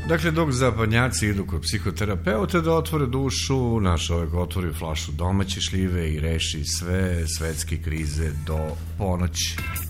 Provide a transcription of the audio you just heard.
Dakle, dok zapadnjaci idu kod psihoterapeuta da otvore dušu, naš čovjek otvori flašu domaće šljive i reši sve svetske krize do ponoći.